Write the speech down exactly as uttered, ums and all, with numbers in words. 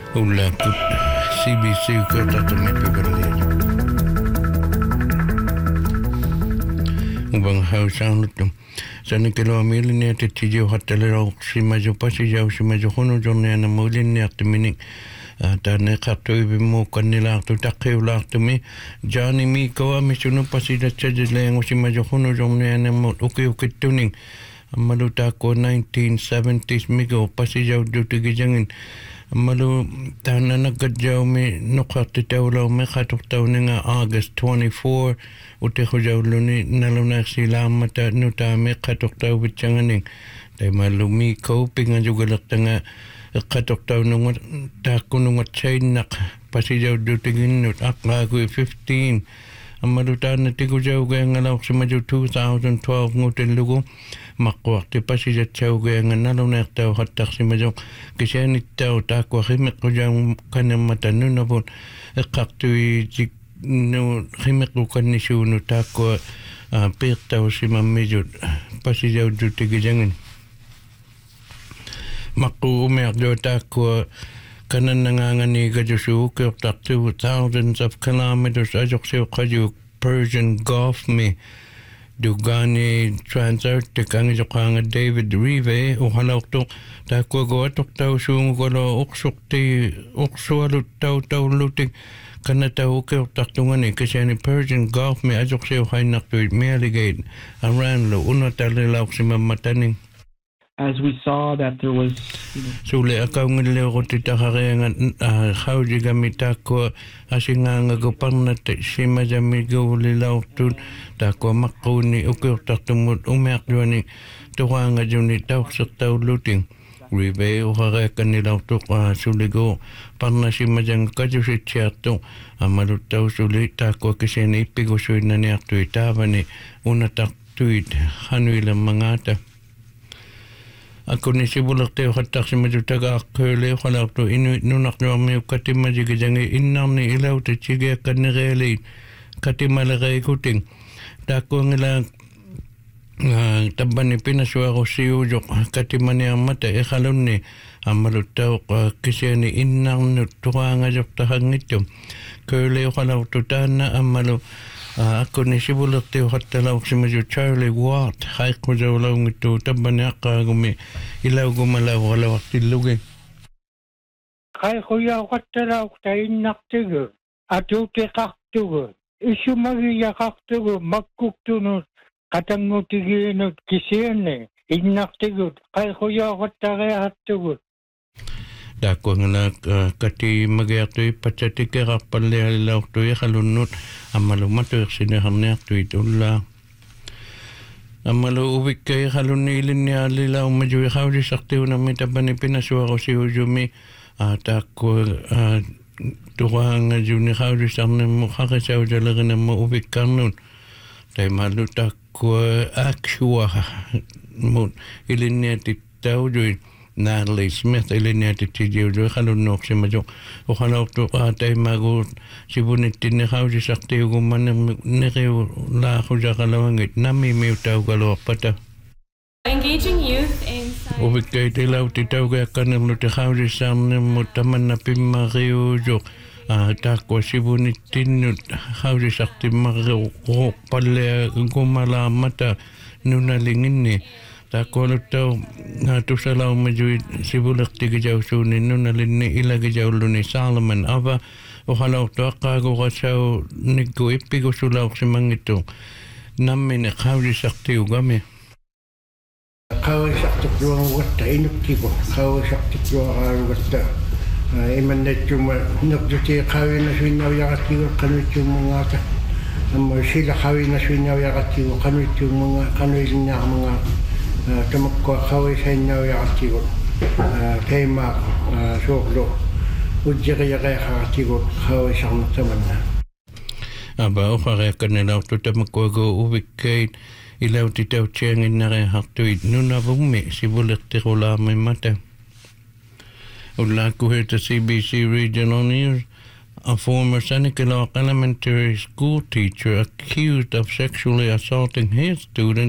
Ulla kut C B C kata tumi piberli. Ubang hausang lutum. Sana kilo amili ni ati tijau hatale rau si majo pasi jau si majo hono jone ana muli ni ati mining. Ta ne kato ibi mo kanila tu takeu la tu mi jani mi kawa mi sunu pasi da chaji lengo si majo hono jone ana mo uke uke tuning. Amalu tako nineteen seventies migo pasi jau duti gijangin. Amalu tahana nagadjau mi nukati taulau me katok tau ninga August twenty-fourth ute khujau luni nalunak sila mata nuta me katok tau bitchanganing. Tai malu mi coping nga jugalak tanga katok tau nungat tako nungat chain nak pasi jau dutigin nut akla fifteen. Amalu tahana tiku jau gaya ngalaw si maju twenty twelve ngutin lugu. Makwakti pasi jat chau gaya nga nalunak tau hatak si maju kisyanit tau tako khimik kujang kanang mata nunapun kaktui jik no khimek bukan ni sunu tako pek tau si mamijud pasi jau juti gijangin maku umek jo tako kanan nangangani gajusu ke tak two thousands of kilometers ajok siu kaju Persian Gulf me Dugani Transantarctic ang jokanga David Rive o halawk to tako go atok tau sungu kolo uksuk ti uksualut tau tau luting kana tau ke taktungan ni kasi ni Persian Gulf me ajok siyo hay naktuit me aligate aran lo una talilawak si mamataning. As we saw that there was Sule akaw ngile ko titakare nga hawji gamita ko asinga nga gopang na si majamigo lilaw tun tako makuni ukyo taktumut umek jwani tuwa nga juni tawk sa taw luting ribe o kare kanilaw tuk suligo parna si majang kadyo si tiyato amalutaw suli tako kasi na ipigosoy na niyak tuit ni una tak tuit hanuilang mangata. Ako ni si bulak tayo katak si maju taga akole kalak to inuit nunak nyo may katima jigajangi inang ni ilaw te chige kan ni rele katima lagay kuting tako ngila taban ni pinaswa ko si ujok katima ni ang mata e kalon ni amalut tayo kasi ni inang nutuwa nga jok tahang ito kole kalak to tana amalu ako ni si bulak tayo katalawak si maju Charlie Watt hay ko jaw law ngito taban ni akka gumi ilaw gumalaw kalawak tilugin. Kaya kuya katalawak tayo naktigo ato te kaktigo isu magiya kaktigo magkuktunod katangutigin kisiyane inaktigo kaya kuya katagay hatigo. Dako nga kati magyatoy patsati kaya kapalya ilaw to'y kalunot amalumato sinaham niya to'y tula. Amalu ubik kay kalunilin niya lilaw majuy kawdi saktiw na may taban ni pinaswa ko si Ujumi at ako tuwa nga juni kawdi sak na mukha kasaw dalaga na maubik kanun. Tay malut ako akswa mo ilin niya titaw joy Natalie Smith ilin niya titijiw joy kalunok si majok o kalawak to atay magot si bunitin ni kawdi saktiw guman nikiw la ako dya kalawangit nami may utaw kalawak pata. Engaging youth in science. Ubik kay tilaw titaw kaya kanang lutikhaw di sam na mutaman na pimakiw jok tako si bunitin nut kaw di sakti makiw pala gumalamata nunalingin ni tako lutaw nga tusalaw majuy si bulak tigijaw sunin nunalin ni ilagijaw luni Solomon ava o halaw to akago kasaw nigo ipigo sulaw si mangito namin kaw di sakti ugami. Kawai sakit juang wata inuk tigo, kawai sakit juang aru wata. Iman na cuma nuk juti kawai na swinaw yakat tigo kanu cuma ngata. Amo sila kawai na swinaw yakat tigo kanu cuma kanu ilinya mga tamak ko kawai swinaw yakat tigo. Tema soklo ujjaka yakat yakat tigo kawai sakit taman na. Aba o kaya kanila to tamak ko go ubikay ilaw titaw tiyangin na kaya haktuit nuna bumi si bulak tikula may mata. Ula ko here to C B C Regional News. A former Seneca Elementary School teacher accused of sexually assaulting his student